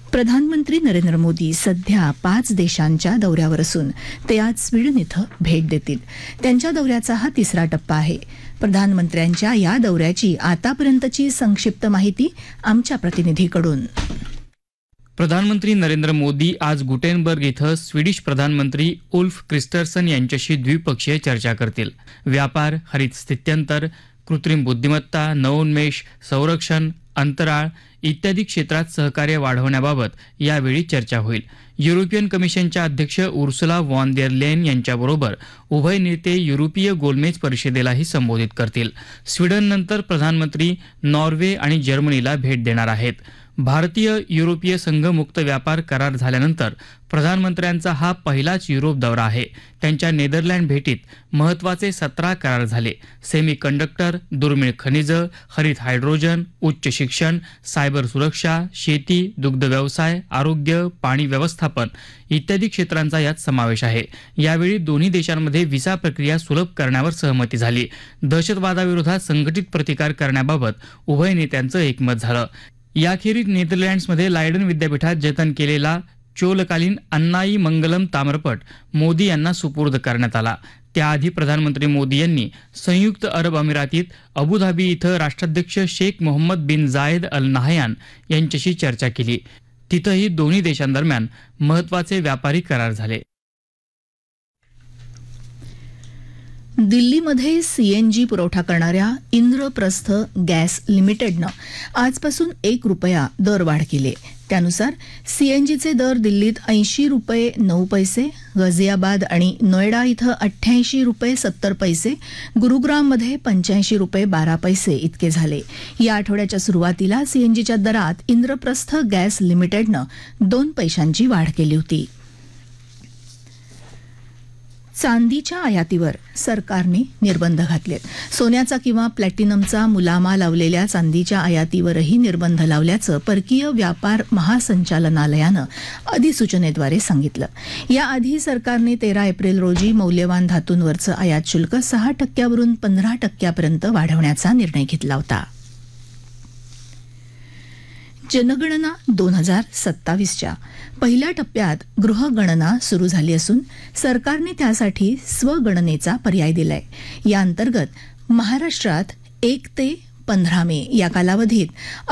प्रधानमंत्री नरेंद्र मोदी सध्या 5 देशांच्या दौऱ्यावर असून ते आज स्वीडन इथं भेट देतील. त्यांच्या दौऱ्याचा हा तिसरा टप्पा आहे. प्रधानमंत्र्यांच्या या दौऱ्याची आतापर्यंतची संक्षिप्त माहिती आमच्या प्रतिनिधीकडून. प्रधानमंत्री नरेंद्र मोदी आज गुटेनबर्ग इथं स्वीडिश प्रधानमंत्री उल्फ क्रिस्टर्सन यांच्याशी द्विपक्षीय चर्चा करतील. व्यापार, हरित स्थित्यंतर, कृत्रिम बुद्धिमत्ता, नवोन्मेष, संरक्षण, अंतराळ इत्यादी क्षेत्रात सहकार्य वाढवण्याबाबत यावेळी चर्चा होईल. युरोपियन कमिशनच्या अध्यक्ष उर्सुला व्हॉन देर लेन यांच्याबरोबर उभय नेते युरोपीय गोलमेज परिषदेलाही संबोधित करतील. स्वीडननंतर प्रधानमंत्री नॉर्वे आणि जर्मनीला भेट देणार आहेत. भारतीय युरोपीय संघ मुक्त व्यापार करार झाल्यानंतर प्रधानमंत्र्यांचा हा पहिलाच युरोप दौरा आहे. त्यांच्या नेदरलँड भेटीत महत्वाचे 17 करार झाले. सेमी कंडक्टर, दुर्मिळ खनिजं, हरित हायड्रोजन, उच्च शिक्षण, सायबर सुरक्षा, शेती, दुग्ध व्यवसाय, आरोग्य, पाणी व्यवस्थापन इत्यादी क्षेत्रांचा यात समावेश आहे. यावेळी दोन्ही देशांमध्ये व्हिसा प्रक्रिया सुलभ करण्यावर सहमती झाली. दहशतवादाविरोधात संघटित प्रतिकार करण्याबाबत उभय नेत्यांचं एकमत झालं. याखेरीज नेदरलँड्समध्ये लायडन विद्यापीठात जतन केलेला चोलकालीन अन्नाई मंगलम ताम्रपट मोदी यांना सुपूर्द करण्यात आला. त्याआधी प्रधानमंत्री मोदी यांनी संयुक्त अरब अमिरातीत अबुधाबी इथं राष्ट्राध्यक्ष शेख मोहम्मद बिन जायद अल नाहयान यांच्याशी चर्चा केली. तिथंही दोन्ही देशांदरम्यान महत्वाचे व्यापारी करार झाले. दिल्लीमध्ये सीएनजी पुरवठा करणाऱ्या इंद्रप्रस्थ गॅस लिमिटेडनं आजपासून ₹1 दरवाढ केली. त्यानुसार सीएनजीचे दर दिल्लीत ₹80.09, गाझियाबाद आणि नोएडा इथं ₹88.70, गुरुग्राममध्ये ₹85.12 इतके झाले. या आठवड्याच्या सुरुवातीला सीएनजीच्या दरात इंद्रप्रस्थ गॅस लिमिटेडनं 2 पैशांची वाढ केली होती. चांदीच्या आयातीवर सरकारने निर्बंध घातलेत. सोन्याचा किंवा प्लॅटिनमचा मुलामा लावलेल्या चांदीच्या आयातीवरही निर्बंध लावल्याचं परकीय व्यापार महासंचालनालयानं अधिसूचनेद्वारे सांगितलं. याआधी सरकारने 13 एप्रिल रोजी मौल्यवान धातूंवरचं आयात शुल्क 6% वरून 15% वाढवण्याचा निर्णय घेतला होता. जनगणना 2027च्या पहिल्या टप्प्यात गृहगणना सुरू झाली असून सरकारने त्यासाठी स्वगणनेचा पर्याय दिलाय. या अंतर्गत महाराष्ट्रात 1 ते 15 मे या कालावधीत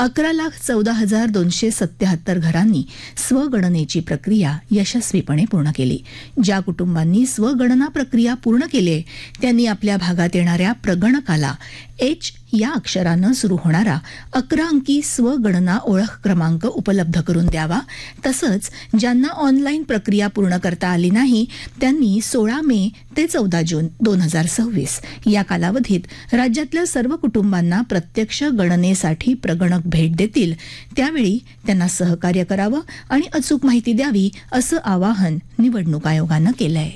11,14,277 घरांनी स्वगणनेची प्रक्रिया यशस्वीपणे पूर्ण केली. ज्या कुटुंबांनी स्वगणना प्रक्रिया पूर्ण केली त्यांनी आपल्या भागात येणाऱ्या प्रगणकाला H या अक्षरानं सुरू होणारा 11 अंकी स्वगणना ओळख क्रमांक उपलब्ध करून द्यावा. तसंच ज्यांना ऑनलाईन प्रक्रिया पूर्ण करता आली नाही त्यांनी 16 मे ते 14 जून 2026 या कालावधीत राज्यातल्या सर्व कुटुंबांना प्रत्यक्ष गणनेसाठी प्रगणक भेट देतील त्यावेळी त्यांना सहकार्य करावं आणि अचूक माहिती द्यावी असं आवाहन निवडणूक आयोगानं केलंय.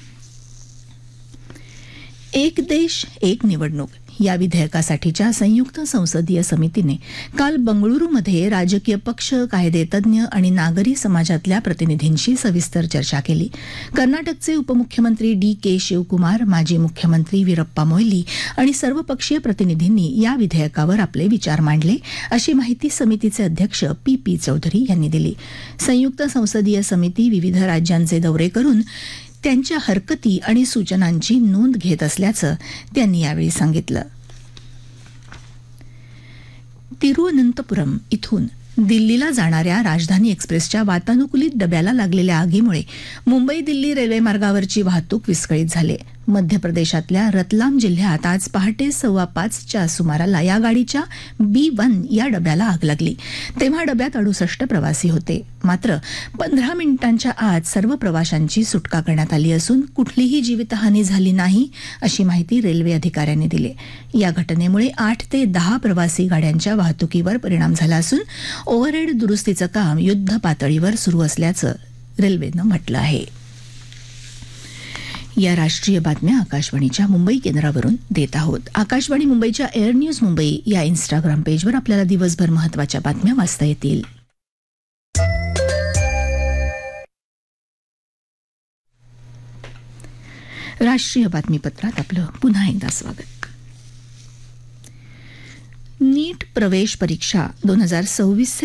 एक देश एक निवडणूक या विधेयकासाठीच्या संयुक्त संसदीय समितीने काल बंगळुरूमध्ये राजकीय पक्ष, कायदेतज्ञ आणि नागरी समाजातल्या प्रतिनिधींशी सविस्तर चर्चा केली. कर्नाटकचे उपमुख्यमंत्री DK शिवकुमार, माजी मुख्यमंत्री वीरप्पा मोइली आणि सर्वपक्षीय प्रतिनिधींनी या विधेयकावर आपले विचार मांडले, अशी माहिती समितीचे अध्यक्ष PP चौधरी यांनी दिली. संयुक्त संसदीय समिती विविध राज्यांचे दौरे करून त्यांच्या हरकती आणि सूचनांची नोंद घेत असल्याचं त्यांनी यावेळी सांगितलं. तिरुअनंतपुरम इथून दिल्लीला जाणाऱ्या राजधानी एक्सप्रेसच्या वातानुकूलित डब्याला लागलेल्या आगीमुळे मुंबई दिल्ली रेल्वेमार्गावरची वाहतूक विस्कळीत झाली. मध्य प्रदेशातल्या रतलाम जिल्ह्यात आज पहाटे 5:15च्या सुमाराला या गाडीच्या B1 या डब्याला आग लागली. तेव्हा डब्यात 68 प्रवासी होते. मात्र 15 मिनिटांच्या आत सर्व प्रवाशांची सुटका करण्यात आली असून कुठलीही जीवितहानी झाली नाही, अशी माहिती रेल्वे अधिकाऱ्यांनी दिली. या घटनेमुळे 8 ते 10 प्रवासी गाड्यांच्या वाहतुकीवर परिणाम झाला असून ओव्हरहेड दुरुस्तीचं काम युद्ध पातळीवर सुरू असल्याचं रेल्वेनं म्हटलं आहे. या राष्ट्रीय बातम्या आकाशवाणीच्या मुंबई केंद्रावरून देत आहोत. आकाशवाणी मुंबईच्या एअर न्यूज मुंबई या इंस्टाग्राम पेजवर आपल्याला दिवसभर महत्त्वाच्या बातम्या वाचता येतील. राष्ट्रीय बातमीपत्रात आपलं पुन्हा एकदा स्वागत. नीट प्रवेश परीक्षा 2026